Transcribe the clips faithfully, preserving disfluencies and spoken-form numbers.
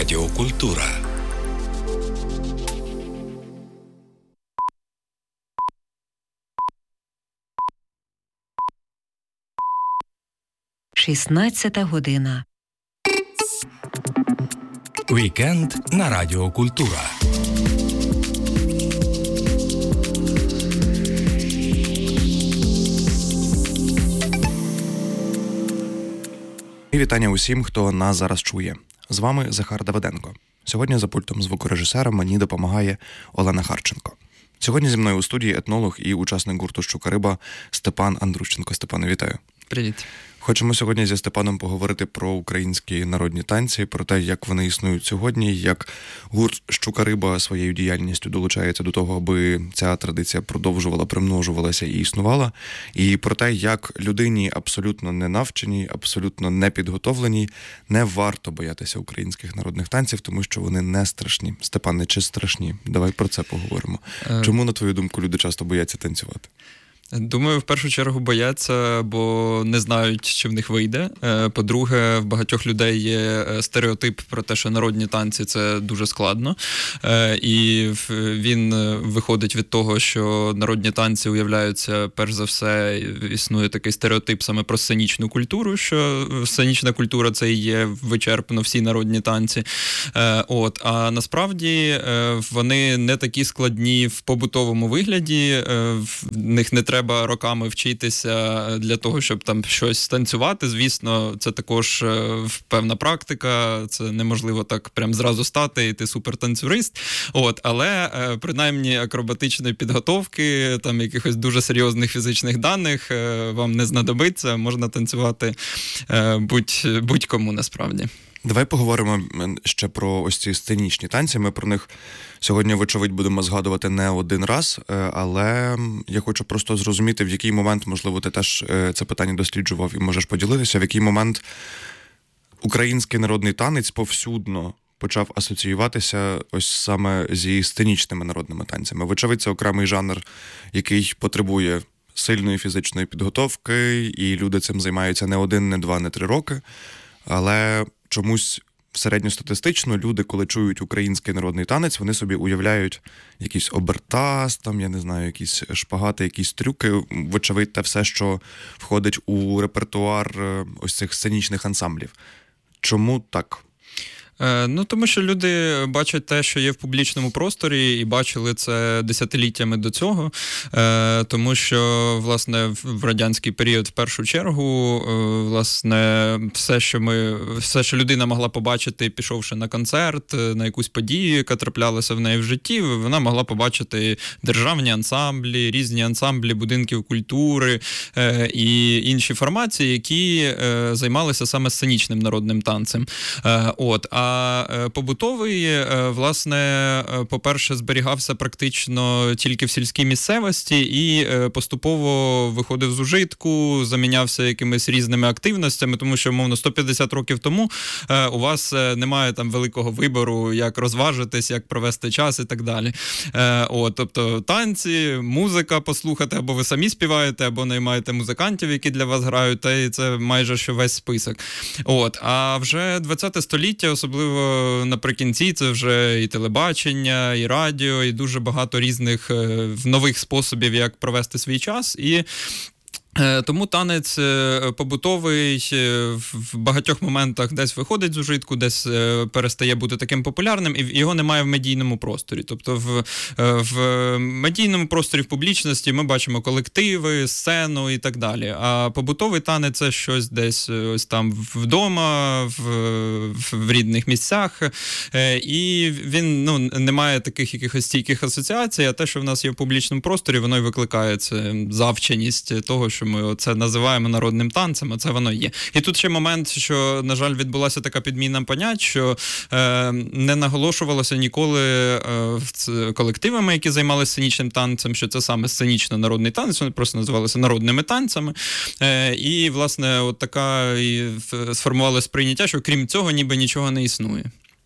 Радіокультура. шістнадцята година. Вікенд на Радіокультура. І вітання усім, хто нас зараз чує. З вами Захар Давиденко. Сьогодні за пультом звукорежисера мені допомагає Олена Харченко. Сьогодні зі мною у студії етнолог і учасник гурту «Щука-риба» Степан Андрущенко. Степане, вітаю. Привіт. Хочемо сьогодні зі Степаном поговорити про українські народні танці, про те, як вони існують сьогодні, як гурт «Щука-риба» своєю діяльністю долучається до того, аби ця традиція продовжувала, примножувалася і існувала, і про те, як людині абсолютно не навченій, абсолютно не підготовленій не варто боятися українських народних танців, тому що вони не страшні. Степане, чи страшні? Давай про це поговоримо. Е... Чому, на твою думку, люди часто бояться танцювати? Думаю, в першу чергу бояться, бо не знають, чи в них вийде. По-друге, в багатьох людей є стереотип про те, що народні танці – це дуже складно. І він виходить від того, що народні танці уявляються, перш за все, існує такий стереотип саме про сценічну культуру, що сценічна культура – це і є вичерпно всі народні танці. От. А насправді вони не такі складні в побутовому вигляді, в них не треба Треба роками вчитися для того, щоб там щось танцювати. Звісно, це також певна практика, це неможливо так прям зразу стати і ти супертанцюрист. От, але принаймні акробатичної підготовки, там якихось дуже серйозних фізичних даних вам не знадобиться, можна танцювати будь, будь-кому насправді. Давай поговоримо ще про ось ці сценічні танці. Ми про них сьогодні, вочевидь, будемо згадувати не один раз, але я хочу просто зрозуміти, в який момент, можливо, ти теж це питання досліджував і можеш поділитися, в який момент український народний танець повсюдно почав асоціюватися ось саме зі сценічними народними танцями. Вочевидь, це окремий жанр, який потребує сильної фізичної підготовки, і люди цим займаються не один, не два, не три роки, але чомусь середньостатистично люди, коли чують український народний танець, вони собі уявляють якийсь обертаз, там, я не знаю, якісь шпагати, якісь трюки, вочевидь, те все, що входить у репертуар ось цих сценічних ансамблів. Чому так? Ну, тому що люди бачать те, що є в публічному просторі, і бачили це десятиліттями до цього, тому що, власне, в радянський період в першу чергу, власне, все, що ми, все, що людина могла побачити, пішовши на концерт, на якусь подію, яка траплялася в неї в житті, вона могла побачити державні ансамблі, різні ансамблі будинків культури і інші формації, які займалися саме сценічним народним танцем. От, а А побутовий, власне, по-перше, зберігався практично тільки в сільській місцевості і поступово виходив з ужитку, замінявся якимись різними активностями, тому що, мовно, сто п'ятдесят років тому у вас немає там великого вибору, як розважитись, як провести час і так далі. От, тобто танці, музика послухати, або ви самі співаєте, або наймаєте музикантів, які для вас грають, та і це майже що весь список. От, а вже ХХ століття, особливо наприкінці, це вже і телебачення, і радіо, і дуже багато різних нових способів, як провести свій час. І тому танець побутовий в багатьох моментах десь виходить з ужитку, десь перестає бути таким популярним, і його немає в медійному просторі. Тобто в, в медійному просторі, в публічності ми бачимо колективи, сцену і так далі. А побутовий танець – це щось десь ось там вдома, в, в рідних місцях, і він, ну, не має таких якихось стійких асоціацій, а те, що в нас є в публічному просторі, воно й викликає це завченість того, що ми це називаємо народним танцем, а це воно є. І тут ще момент, що, на жаль, відбулася така підміна понять, що е, не наголошувалося ніколи е, колективами, які займалися сценічним танцем, що це саме сценічно-народний танець, вони просто називалися народними танцями. Е, і, власне, от така і сформувалося сприйняття, що крім цього ніби нічого не існує.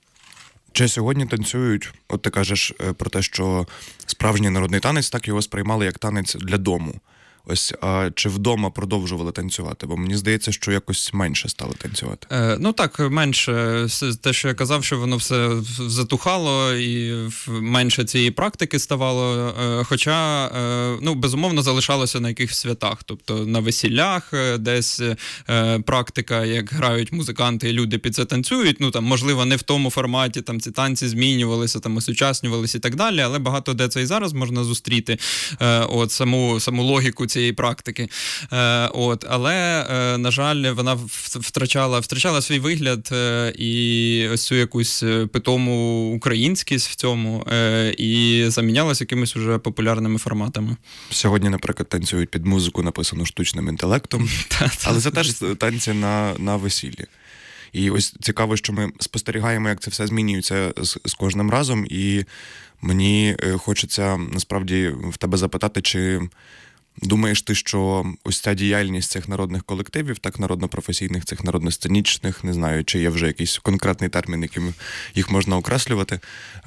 Чи сьогодні танцюють, от ти кажеш про те, що справжній народний танець, так його сприймали як танець для дому. Ось, а чи вдома продовжували танцювати? Бо мені здається, що якось менше стали танцювати. Е, ну так, менше. Те, що я казав, що воно все затухало і менше цієї практики ставало. Е, хоча, е, ну, безумовно, залишалося на якихось святах. Тобто на весіллях десь е, практика, як грають музиканти і люди під це танцюють. Ну, там, можливо, не в тому форматі, там ці танці змінювалися, там осучаснювалися і так далі, але багато де це і зараз можна зустріти. Е, от, саму, саму логіку цієї практики. Е, от, але, е, на жаль, вона втрачала, втрачала свій вигляд е, і ось цю якусь питому українськість в цьому е, і замінялася якимись уже популярними форматами. Сьогодні, наприклад, танцюють під музику, написану штучним інтелектом, але це теж танці на, на весіллі. І ось цікаво, що ми спостерігаємо, як це все змінюється з, з кожним разом, і мені хочеться, насправді, в тебе запитати, чи думаєш ти, що ось ця діяльність цих народних колективів, так, народно-професійних, цих народно-сценічних, не знаю, чи є вже якийсь конкретний термін, яким їх можна окреслювати,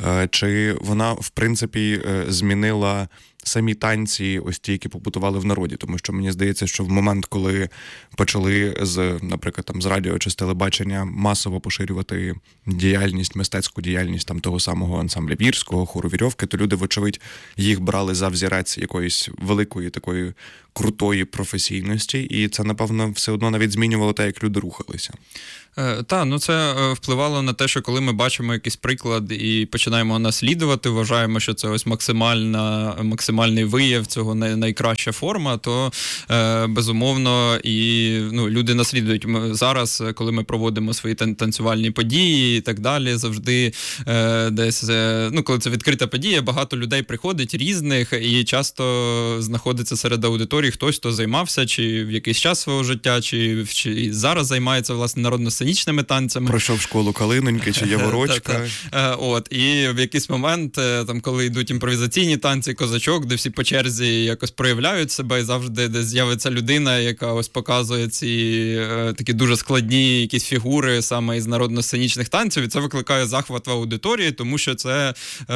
чи вона, в принципі, змінила самі танці, ось ті, які побутували в народі, тому що мені здається, що в момент, коли почали з, наприклад, там з радіо чи з телебачення масово поширювати діяльність, мистецьку діяльність там того самого ансамбля Вірського, хору Вірьовки, то люди, вочевидь, їх брали за взірець якоїсь великої такої крутої професійності, і це, напевно, все одно навіть змінювало те, як люди рухалися. Е, та, ну це впливало на те, що коли ми бачимо якийсь приклад і починаємо наслідувати, вважаємо, що це ось максимальна, максимальний вияв цього найкраща форма, то е, безумовно і ну, люди наслідують. Ми зараз, коли ми проводимо свої танцювальні події і так далі, завжди е, десь, е, ну коли це відкрита подія, багато людей приходить різних і часто знаходиться серед аудиторії хтось, хто займався чи в якийсь час свого життя, чи, чи зараз займається, власне, народно-сценічними танцями. Пройшов школу Калиноньки чи Яворочка. От, і в якийсь момент, там, коли йдуть імпровізаційні танці, козачок, де всі по черзі якось проявляють себе, і завжди десь з'явиться людина, яка ось показує ці такі дуже складні якісь фігури саме із народно-сценічних танців, і це викликає захват в аудиторії, тому що це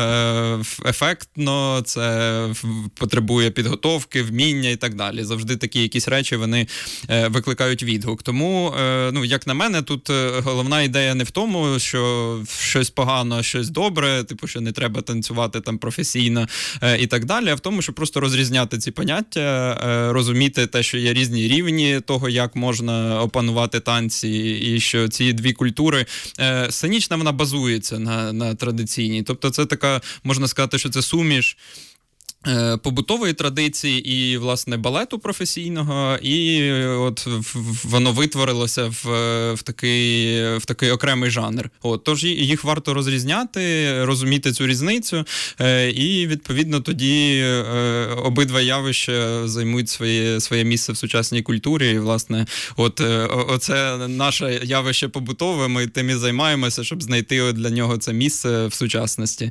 е, ефектно, це потребує підготовки, вміння і так далі. Завжди такі якісь речі, вони е, викликають відгук. Тому, е, ну, як на мене, тут головна ідея не в тому, що щось погано, щось добре, типу, що не треба танцювати там професійно е, і так далі, а в тому, щоб просто розрізняти ці поняття, е, розуміти те, що є різні рівні того, як можна опанувати танці, і що ці дві культури, е, сценічна вона базується на, на традиційній. Тобто це така, можна сказати, що це суміш побутової традиції і, власне, балету професійного, і от воно витворилося в, в, такий, в такий окремий жанр. От, тож їх варто розрізняти, розуміти цю різницю, і, відповідно, тоді обидва явища займуть своє, своє місце в сучасній культурі. І, власне, от оце наше явище побутове, ми тим і займаємося, щоб знайти для нього це місце в сучасності.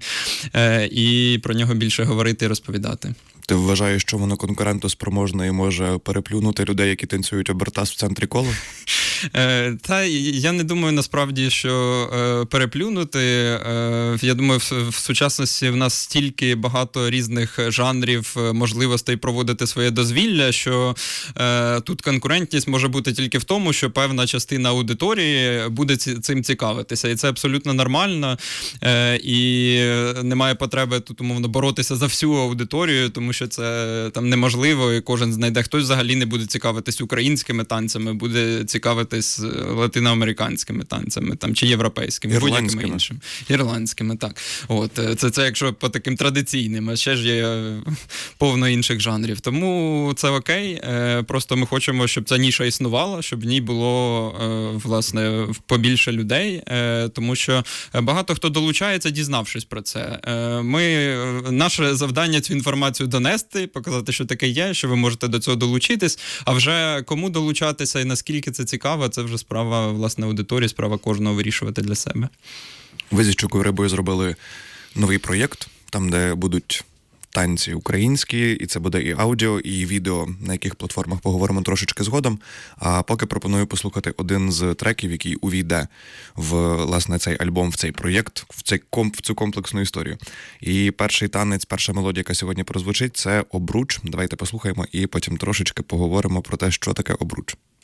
І про нього більше говорити і розповідати. Ти вважаєш, що воно конкурентоспроможне і може переплюнути людей, які танцюють обертас в центрі кола? Е, та я не думаю, насправді, що е, переплюнути. Е, я думаю, в, в сучасності в нас стільки багато різних жанрів, можливостей проводити своє дозвілля, що е, тут конкурентність може бути тільки в тому, що певна частина аудиторії буде ці, цим цікавитися. І це абсолютно нормально. Е, і немає потреби тут, умовно, боротися за всю аудиторію, тому що це там неможливо, і кожен знайде. Хтось взагалі не буде цікавитись українськими танцями, буде цікавитись латиноамериканськими танцями там, чи європейськими, будь-якими іншими. Ірландськими, так. От, це, це якщо по таким традиційним, а ще ж є повно інших жанрів. Тому це окей. Просто ми хочемо, щоб ця ніша існувала, щоб в ній було, власне, побільше людей, тому що багато хто долучається, дізнавшись про це. Ми, наше завдання цю інформацію донести, показати, що таке є, що ви можете до цього долучитись, а вже кому долучатися і наскільки це цікаво, це вже справа, власне, аудиторії, справа кожного вирішувати для себе. Ви зі «Щукою рибою» зробили новий проєкт, там, де будуть танці українські, і це буде і аудіо, і відео, на яких платформах поговоримо трошечки згодом. А поки пропоную послухати один з треків, який увійде в, власне, цей альбом, в цей проєкт, в, цей комп, в цю комплексну історію. І перший танець, перша мелодія, яка сьогодні прозвучить, це «Обруч». Давайте послухаємо і потім трошечки поговоримо про те, що таке обруч.